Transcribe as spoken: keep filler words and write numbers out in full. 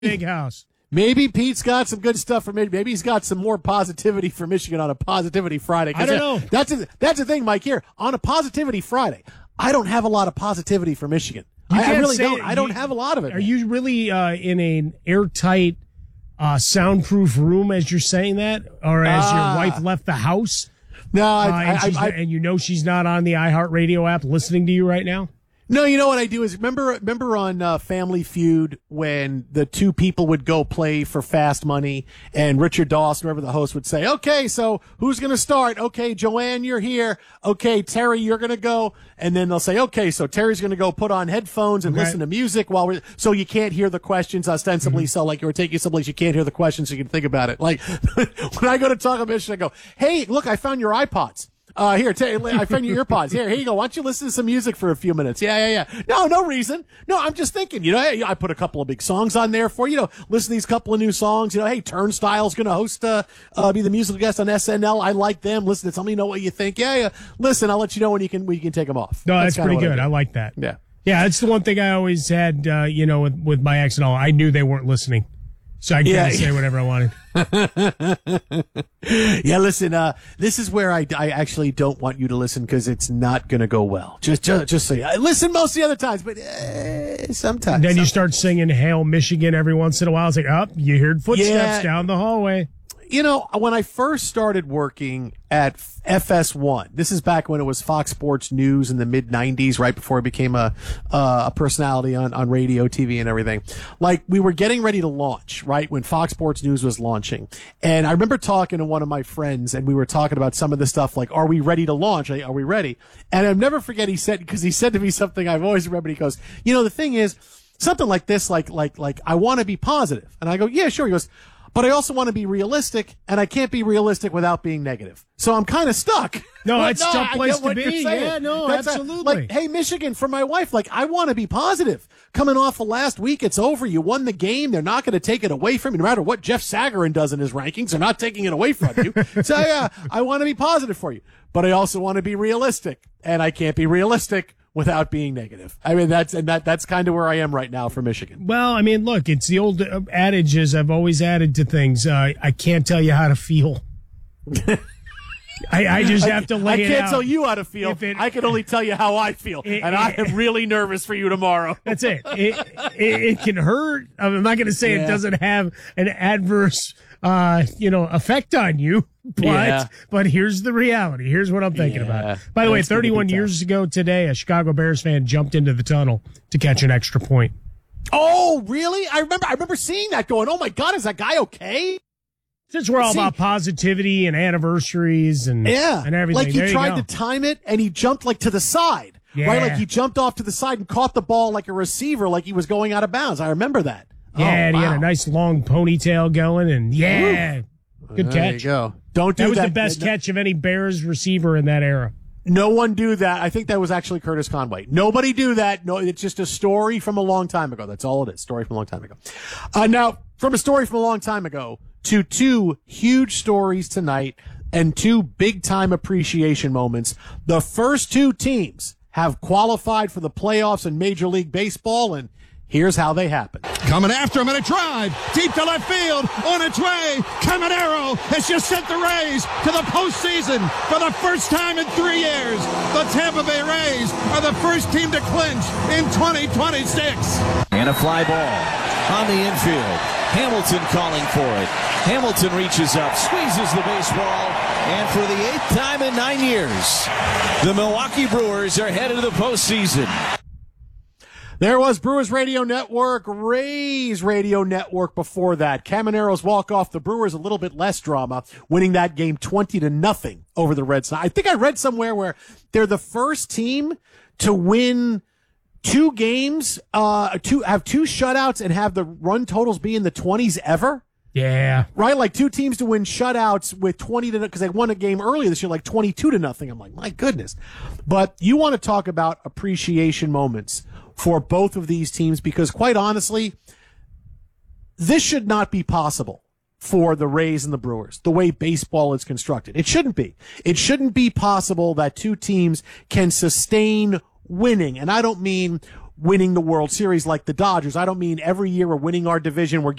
big house. Maybe Pete's got some good stuff for me. Maybe he's got some more positivity for Michigan on a Positivity Friday. I don't know. That's a, that's the thing, Mike. Here on a Positivity Friday, I don't have a lot of positivity for Michigan. You I, I can't really say don't. it. I don't You- have a lot of it. Are man. you really uh, in an airtight, uh, soundproof room as you're saying that, or as Ah. your wife left the house? No, I, Uh, I, and, she's- I, I, and you know she's not on the iHeartRadio app listening to you right now? no. You know what I do is remember remember on uh, Family Feud when the two people would go play for fast money, and Richard Dawson, whoever the host, would say, "Okay, so who's going to start? Okay, Joanne, you're here. Okay, Terry, you're going to go." And then they'll say, "Okay, so Terry's going to go put on headphones and Okay. listen to music while we're so you can't hear the questions ostensibly. So like you were taking someplace you can't hear the questions, so you can think about it. Like when I go to talk about Michigan, I go, "Hey, look, I found your iPods." Uh, here, t- I found your earpods. Here, here you go. Why don't you listen to some music for a few minutes? Yeah, yeah, yeah. No, no reason. No, I'm just thinking, you know, hey, I put a couple of big songs on there for you, you know, listen to these couple of new songs. You know, hey, Turnstile's going to host, uh, uh, be the musical guest on S N L. I like them. Listen to tell me know what you think. Yeah, yeah. Listen, I'll let you know when you can, when you can take them off. No, that's, kinda pretty what good. do. I, like that. Yeah. Yeah, it's the one thing I always had, uh, you know, with, with my ex and all. I knew they weren't listening. So I could Yeah. say whatever I wanted. Yeah, listen, uh, this is where I, I actually don't want you to listen because it's not going to go well. Just, just, just say, I listen most of the other times, but uh, sometimes. Then you sometimes. start singing Hail Michigan every once in a while. It's like, oh, you heard footsteps Yeah. down the hallway. You know, when I first started working at F S one, this is back when it was Fox Sports News in the mid nineties, right before it became a uh, a personality on, on radio, T V, and everything. Like, we were getting ready to launch, right, when Fox Sports News was launching. And I remember talking to one of my friends, and we were talking about some of the stuff, like, are we ready to launch? Like, Are we ready? And I'll never forget, he said, because he said to me something I've always remembered. He goes, you know, the thing is, something like this, like, like, like, I want to be positive. And I go, yeah, sure. He goes, but I also want to be realistic, and I can't be realistic without being negative. So I'm kind of stuck. No, But it's a tough I place get to what be. you're saying. Yeah, no, That's a- absolutely. like, hey, Michigan, for my wife, like, I want to be positive. Coming off of last week, it's over. You won the game. They're not going to take it away from you. No matter what Jeff Sagarin does in his rankings, they're not taking it away from you. So, yeah, I want to be positive for you. But I also want to be realistic, and I can't be realistic without being negative. I mean, that's and that that's kind of where I am right now for Michigan. Well, I mean, look, it's the old uh, adages I've always added to things. Uh, I can't tell you how to feel. I, I just have to lay I it can't out. tell you how to feel. If it- I can only tell you how I feel, It- and I it- am really nervous for you tomorrow. That's it. It, it, it can hurt. I'm not going to say Yeah. it doesn't have an adverse, uh, you know, effect on you, but Yeah. but here's the reality. Here's what I'm thinking Yeah. about. By the way, That's gonna be thirty-one tough. years ago today, a Chicago Bears fan jumped into the tunnel to catch an extra point. Oh, really? I remember. I remember seeing that. Going, oh my God, is that guy okay? Since we're all See- about positivity and anniversaries and Yeah, and everything, like he there you tried go. to time it, and he jumped like to the side, Yeah. right? Like he jumped off to the side and caught the ball like a receiver, like he was going out of bounds. I remember that. Yeah, oh, and he had wow. a nice long ponytail going, and yeah, good There catch. you go. Don't do That that. was the best No- catch of any Bears receiver in that era. No one do that. I think that was actually Curtis Conway. Nobody do that. No, it's just a story from a long time ago. That's all it is. Story from a long time ago. Uh, now, from a story from a long time ago to two huge stories tonight and two big time appreciation moments. The first two teams have qualified for the playoffs in Major League Baseball, and here's how they happened. Coming after him in a drive, deep to left field, on its way. Caminero has just sent the Rays to the postseason for the first time in three years. The Tampa Bay Rays are the first team to clinch in twenty twenty-six. And a fly ball on the infield. Hamilton calling for it. Hamilton reaches up, squeezes the baseball, and for the eighth time in nine years, the Milwaukee Brewers are headed to the postseason. There was Brewers Radio Network, Rays Radio Network before that. Caminero's walk off the Brewers, a little bit less drama, winning that game twenty to nothing over the Red Sox. I think I read somewhere where they're the first team to win two games, uh, two, have two shutouts and have the run totals be in the twenties ever. Yeah. Right? Like two teams to win shutouts with twenty to, because they won a game earlier this year, like twenty-two to nothing. I'm like, my goodness. But you want to talk about appreciation moments for both of these teams, because quite honestly, this should not be possible for the Rays and the Brewers, the way baseball is constructed. It shouldn't be. It shouldn't be possible that two teams can sustain winning. And I don't mean winning the World Series like the Dodgers. I don't mean every year we're winning our division, we're